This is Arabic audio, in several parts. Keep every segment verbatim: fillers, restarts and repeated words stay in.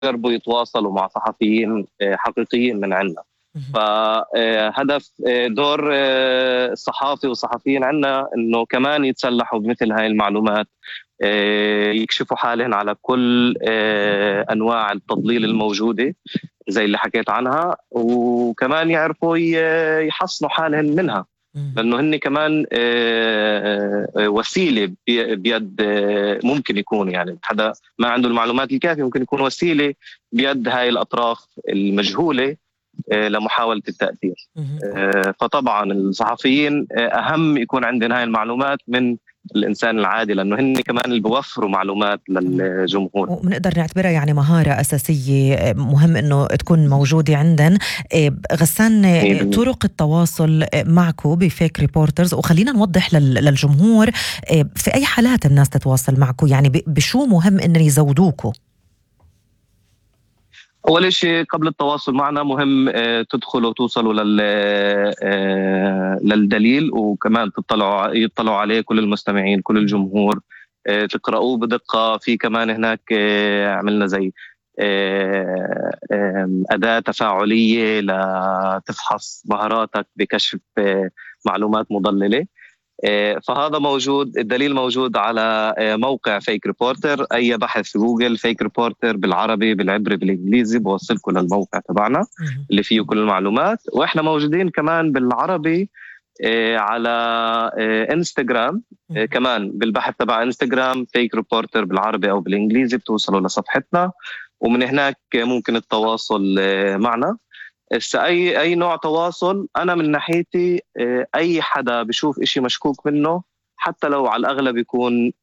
يجربوا يتواصلوا مع صحفيين حقيقيين من عندنا. فهدف دور الصحافي والصحفيين عندنا إنه كمان يتسلحوا بمثل هاي المعلومات، يكشفوا حالهم على كل أنواع التضليل الموجودة زي اللي حكيت عنها، وكمان يعرفوا يحصنوا حالهم منها، لأنه هن كمان وسيلة بيد، ممكن يكون يعني حدا ما عنده المعلومات الكافية ممكن يكون وسيلة بيد هاي الأطراف المجهولة لمحاولة التأثير. فطبعا الصحفيين أهم يكون عندنا هاي المعلومات من الإنسان العادي، لأنه هن كمان اللي بيوفروا معلومات للجمهور، ونقدر نعتبرها يعني مهارة أساسية مهم أنه تكون موجودة عندنا. غسان، طرق التواصل معكم بفيك ريبورترز، وخلينا نوضح للجمهور في أي حالات الناس تتواصل معكم، يعني بشو مهم أن يزودوكوا؟ أول شيء قبل التواصل معنا مهم تدخلوا وتوصلوا للدليل، وكمان تطلعوا يطلعوا عليه كل المستمعين كل الجمهور، تقرأوه بدقة. في كمان هناك عملنا زي أداة تفاعلية لتفحص مهاراتك بكشف معلومات مضللة، فهذا موجود. الدليل موجود على موقع فيك ريبورتر، أي بحث في جوجل فيك ريبورتر بالعربي بالعبري بالإنجليزي بوصلكم للموقع تبعنا اللي فيه كل المعلومات. وإحنا موجودين كمان بالعربي على إنستغرام، كمان بالبحث تبع إنستغرام فيك ريبورتر بالعربي أو بالإنجليزي بتوصلوا لصفحتنا، ومن هناك ممكن التواصل معنا. أي أي نوع تواصل، أنا من ناحيتي أي حدا بيشوف إشي مشكوك منه، حتى لو على الأغلب يكون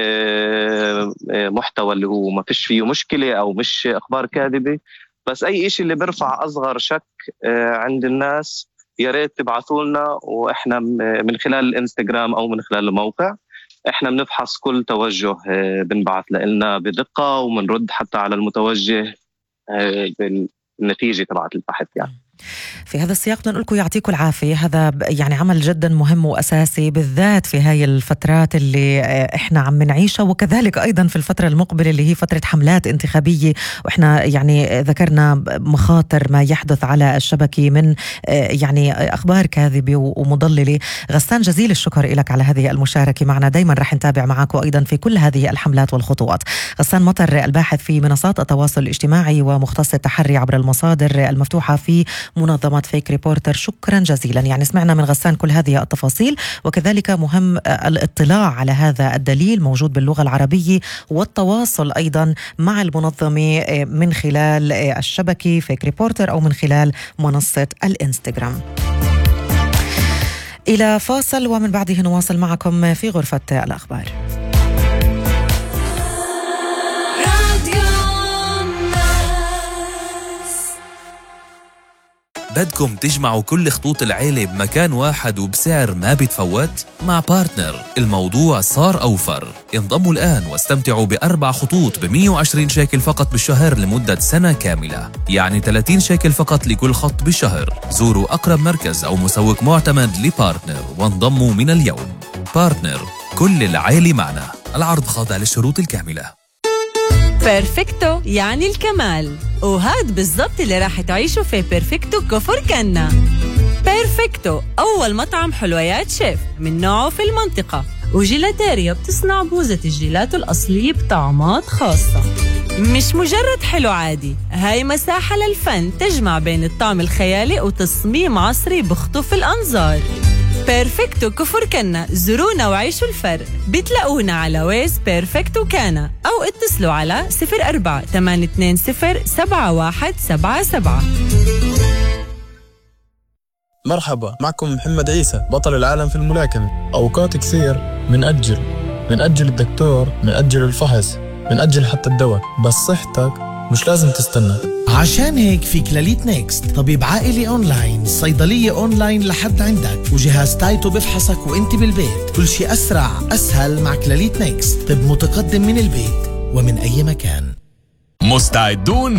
محتوى اللي هو ما فيش فيه مشكلة أو مش أخبار كاذبة، بس أي إشي اللي بيرفع أصغر شك عند الناس يا ريت تبعثوا لنا، وإحنا من خلال الإنستغرام أو من خلال الموقع إحنا بنفحص كل توجه بنبعث لنا بدقة، ومنرد حتى على المتوجه بالنتيجة تبعت البحث. يعني في هذا السياق بدنا نقول لكم يعطيكم العافية، هذا يعني عمل جدا مهم وأساسي بالذات في هاي الفترات اللي إحنا عم نعيشها، وكذلك أيضا في الفترة المقبلة اللي هي فترة حملات انتخابية، وإحنا يعني ذكرنا مخاطر ما يحدث على الشبكة من يعني أخبار كاذبة ومضللة. غسان، جزيل الشكر لك على هذه المشاركة معنا، دايما رح نتابع معكم أيضا في كل هذه الحملات والخطوات. غسان مطر، الباحث في منصات التواصل الاجتماعي ومختص التحري عبر المصادر المفتوحة في منظمة فيك ريبورتر، شكرا جزيلا. يعني سمعنا من غسان كل هذه التفاصيل، وكذلك مهم الاطلاع على هذا الدليل موجود باللغة العربية، والتواصل أيضا مع المنظمة من خلال الشبكة فيك ريبورتر أو من خلال منصة الإنستغرام. إلى فاصل ومن بعده نواصل معكم في غرفة الأخبار. بدكم تجمعوا كل خطوط العيلة بمكان واحد وبسعر ما بيتفوت؟ مع بارتنر الموضوع صار أوفر. انضموا الآن واستمتعوا بأربع خطوط بمية وعشرين شيكل فقط بالشهر لمدة سنة كاملة، يعني ثلاثين شيكل فقط لكل خط بالشهر. زوروا أقرب مركز أو مسوق معتمد لبارتنر وانضموا من اليوم. بارتنر، كل العيلة معنا. العرض خاضع للشروط الكاملة. بيرفكتو يعني الكمال، وهاد بالضبط اللي راح تعيشوا في بيرفكتو كفر كنا. بيرفكتو أول مطعم حلويات شيف من نوعه في المنطقة، وجيلاتيريا بتصنع بوزة الجيلاتو الأصلية بطعمات خاصة. مش مجرد حلو عادي، هاي مساحة للفن تجمع بين الطعم الخيالي وتصميم عصري بخطف الأنظار. بيرفكتو كفر كنا، زورونا وعيشوا الفرق. بتلاقونا على ويز بيرفكتو كانا، أو اتصلوا على صفر أربعة ثمانية اثنين صفر سبعة واحد سبعة سبعة. مرحبا، معكم محمد عيسى بطل العالم في الملاكمة. أوقات كثير منأجل منأجل الدكتور، منأجل الفحص، منأجل حتى الدواء، بس صحتك مش لازم تستنى. عشان هيك في كلاليت نيكست، طبيب عائلي أونلاين، صيدلية أونلاين لحد عندك، وجهاز تايتو بفحصك وانت بالبيت. كل شيء أسرع أسهل مع كلاليت نيكست، طب متقدم من البيت ومن أي مكان. مستعدون